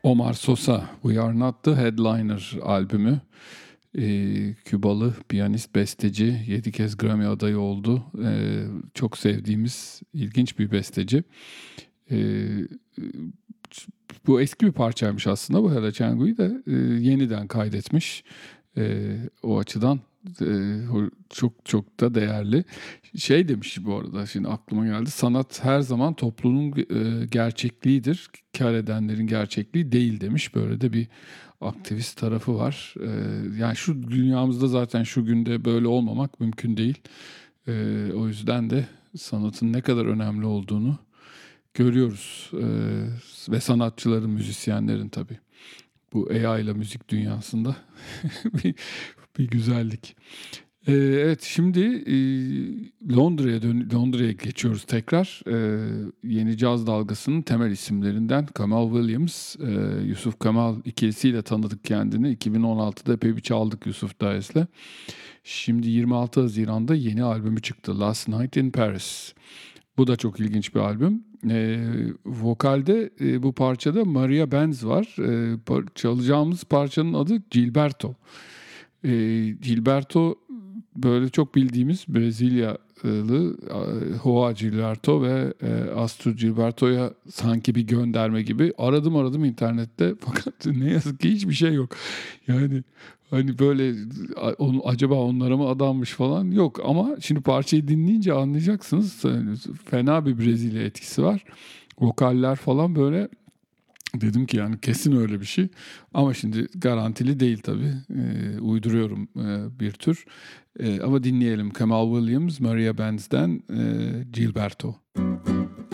Omar Sosa, We Are Not The Headliner albümü. Kübalı piyanist, besteci, 7 kez Grammy adayı oldu. Çok sevdiğimiz, ilginç bir besteci. Ee, Bu eski bir parçaymış aslında. Bu Hela Changu'yu da yeniden kaydetmiş. O açıdan çok çok da değerli. Şey demiş bu arada, şimdi aklıma geldi. Sanat her zaman toplumun gerçekliğidir. Kâr edenlerin gerçekliği değil demiş. Böyle de bir aktivist tarafı var. Yani şu dünyamızda zaten şu günde böyle olmamak mümkün değil. O yüzden de sanatın ne kadar önemli olduğunu görüyoruz. Ve sanatçıların, müzisyenlerin tabii. Bu AI ile müzik dünyasında bir, bir güzellik. Evet, şimdi Londra'ya geçiyoruz tekrar. Yeni caz dalgasının temel isimlerinden Kemal Williams, Yusuf Kemal ikilisiyle tanıdık kendini. 2016'da epey bir çaldık Yusuf Daes'le. Şimdi 26 Haziran'da yeni albümü çıktı, Last Night in Paris. Bu da çok ilginç bir albüm. Vokalde bu parçada Maria Benz var. Çalacağımız parçanın adı Gilberto. Gilberto böyle çok bildiğimiz Brezilyalı Joao Gilberto ve Astor Gilberto'ya sanki bir gönderme gibi. Aradım internette fakat ne yazık ki hiçbir şey yok. Yani hani böyle acaba onlara mı adanmış falan yok, ama şimdi parçayı dinleyince anlayacaksınız. Yani fena bir Brezilya etkisi var. Vokaller falan böyle, dedim ki yani kesin öyle bir şey. Ama şimdi garantili değil tabii. Uyduruyorum bir tür. Ama dinleyelim. Kemal Williams, Maria Benz'den Gilberto.